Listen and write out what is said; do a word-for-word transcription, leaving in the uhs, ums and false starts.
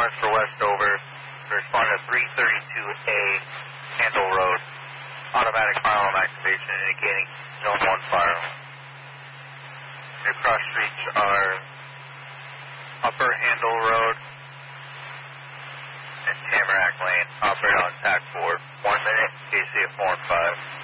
West for Westover. Respond to three thirty-two A, Handle Road. Automatic fire alarm activation indicating zone one fire alarm. Your cross streets are Upper Handle Road and Tamarack Lane. Operate on T A C four. One minute, K C F four and five.